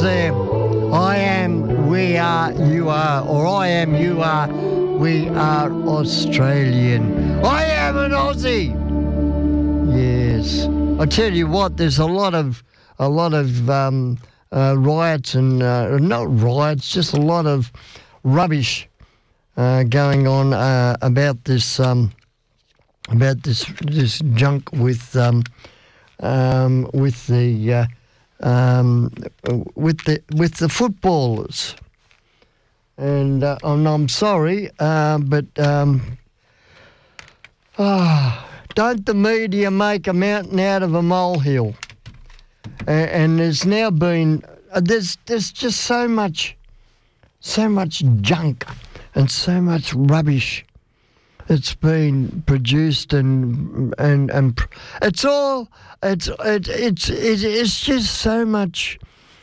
there. I am, we are, you are, or I am, you are, we are Australian. I am an Aussie. Yes. I tell you what, there's a lot of riots and not riots, just a lot of rubbish going on about this junk with the footballers, and I'm sorry, but don't the media make a mountain out of a molehill? And there's now been there's just so much junk and so much rubbish that's been produced, and it's just so much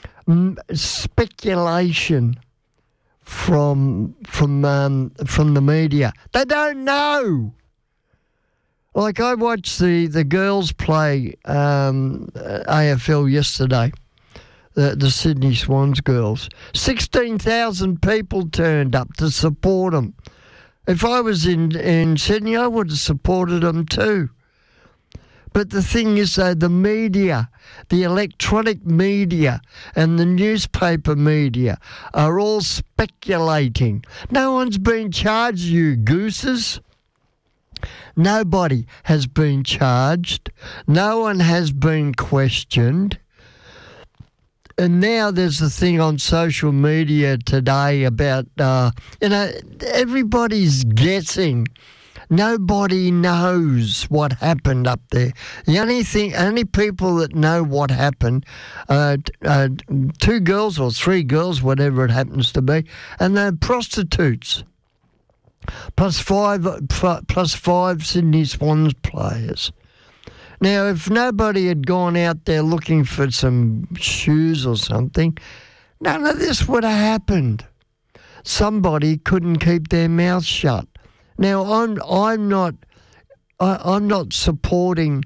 speculation from the media. They don't know. Like, I watched the girls play AFL yesterday, the Sydney Swans girls. 16,000 people turned up to support them. If I was in Sydney, I would have supported them too. But the thing is, though, the media, the electronic media and the newspaper media are all speculating. No one's been charged, you gooses. Nobody has been charged. No one has been questioned. And now there's a thing on social media today about, everybody's guessing. Nobody knows what happened up there. The only people that know what happened, 2 girls or 3 girls, whatever it happens to be, and they're prostitutes. Plus five Sydney Swans players. Now, if nobody had gone out there looking for some shoes or something, none of this would have happened. Somebody couldn't keep their mouth shut. Now, I'm not supporting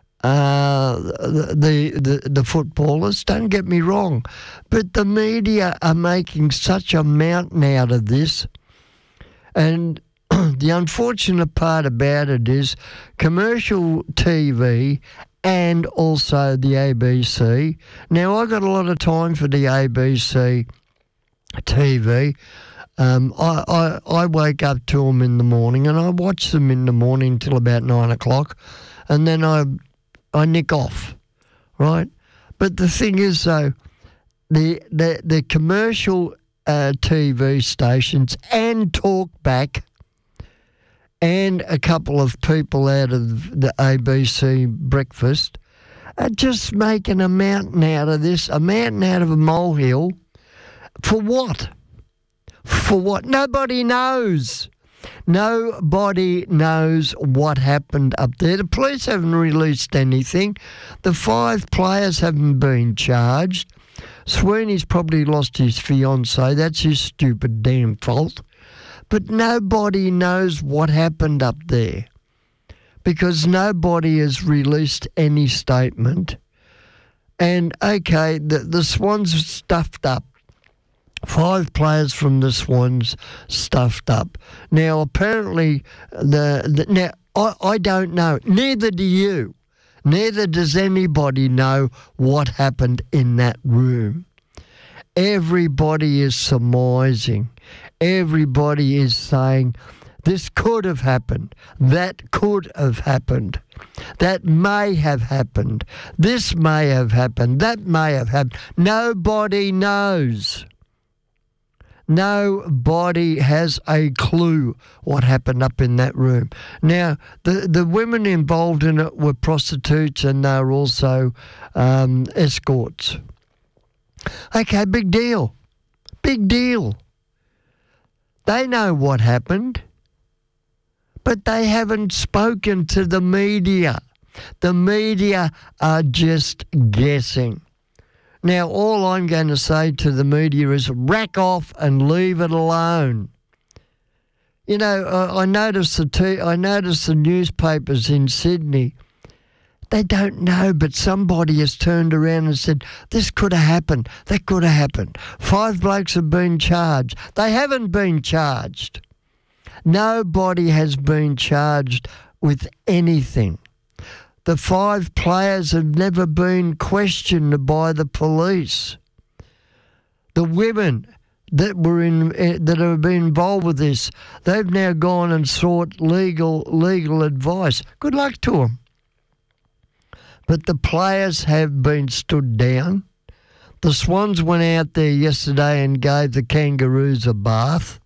the footballers. Don't get me wrong, but the media are making such a mountain out of this. And the unfortunate part about it is commercial TV and also the ABC. Now, I got a lot of time for the ABC TV. I wake up to them in the morning and I watch them in the morning till about 9 o'clock, and then I nick off, right? But the thing is, though, the commercial TV stations and Talkback and a couple of people out of the ABC breakfast are just making a mountain out of this, a mountain out of a molehill. For what? For what? Nobody knows. Nobody knows what happened up there. The police haven't released anything. The 5 players haven't been charged. Sweeney's probably lost his fiancée. That's his stupid damn fault. But nobody knows what happened up there because nobody has released any statement. And, okay, the Swans stuffed up. 5 players from the Swans stuffed up. Now, apparently, now I don't know. Neither do you. Neither does anybody know what happened in that room. Everybody is surmising. Everybody is saying, this could have happened. That could have happened. That may have happened. This may have happened. That may have happened. Nobody knows. Nobody has a clue what happened up in that room. Now, the women involved in it were prostitutes and they were also escorts. Okay, big deal. Big deal. They know what happened, but they haven't spoken to the media. The media are just guessing. Now, all I'm going to say to the media is rack off and leave it alone. You know, I noticed the newspapers in Sydney They don't know, but somebody has turned around and said, this could have happened, that could have happened. 5 blokes have been charged. They haven't been charged. Nobody has been charged with anything. The 5 players have never been questioned by the police. The women that were that have been involved with this, they've now gone and sought legal advice. Good luck to them. But the players have been stood down. The Swans went out there yesterday and gave the Kangaroos a bath.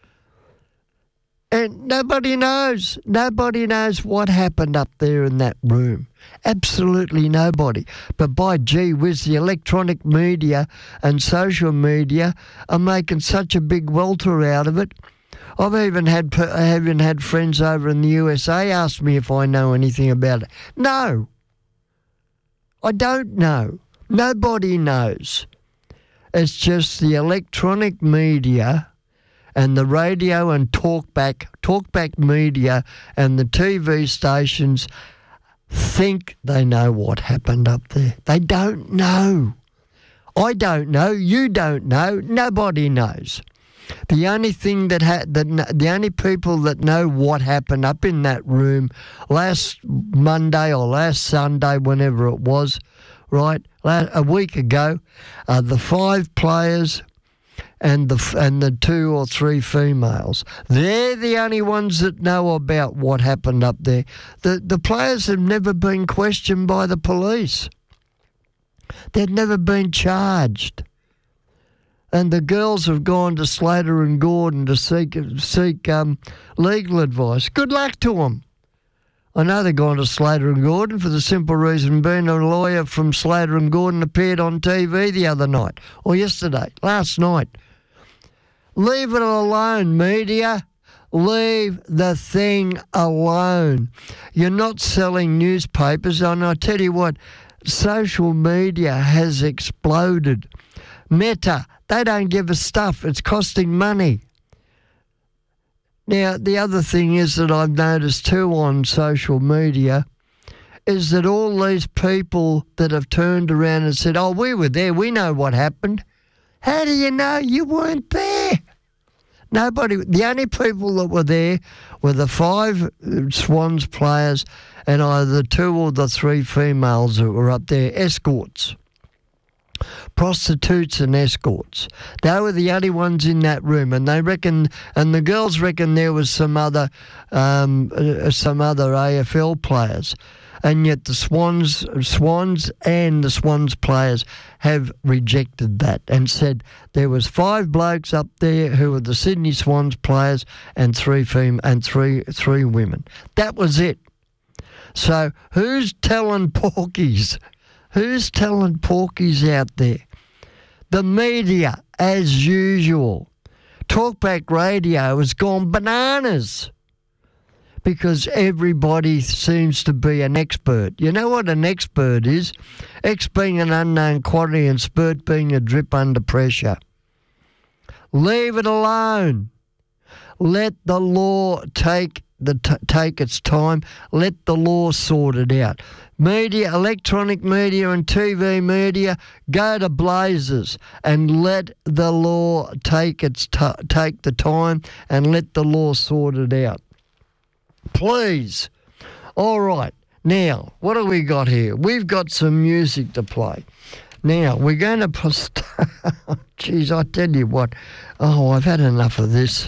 And nobody knows. Nobody knows what happened up there in that room. Absolutely nobody. But by gee whiz, the electronic media and social media are making such a big welter out of it. I've even had friends over in the USA ask me if I know anything about it. No, I don't know. Nobody knows. It's just the electronic media and the radio and talkback media and the TV stations think they know what happened up there. They don't know. I don't know. You don't know. Nobody knows. The only thing the only people that know what happened up in that room last Monday or last Sunday, whenever it was, right, a week ago, are the 5 players and the 2 or 3 females. They're the only ones that know about what happened up there. The players have never been questioned by the police. They've never been charged. And the girls have gone to Slater and Gordon to seek legal advice. Good luck to them. I know they're gone to Slater and Gordon for the simple reason being a lawyer from Slater and Gordon appeared on TV the other night, or last night. Leave it alone, media. Leave the thing alone. You're not selling newspapers, and I tell you what, social media has exploded. Meta, they don't give a stuff. It's costing money. Now, the other thing is that I've noticed too on social media is that all these people that have turned around and said, oh, we were there, we know what happened. How do you know you weren't there? Nobody. The only people that were there were the 5 Swans players and either the 2 or the 3 females that were up there, escorts. Prostitutes and escorts. They were the only ones in that room, and they reckon, and the girls reckon there was some other AFL players, and yet the Swans and the Swans players have rejected that and said there was 5 blokes up there who were the Sydney Swans players and 3 women. That was it. So who's telling porkies? Who's telling porkies out there? The media, as usual. Talkback radio has gone bananas because everybody seems to be an expert. You know what an expert is? X being an unknown quantity and spurt being a drip under pressure. Leave it alone. Let the law take its time. Let the law sort it out. Media, electronic media and TV media, go to blazes and let the law take the time and let the law sort it out. Please. All right. Now, what have we got here? We've got some music to play. Now, we're going to... Jeez, I tell you what. Oh, I've had enough of this.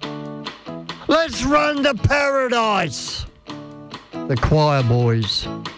Let's run to paradise. The Choir Boys.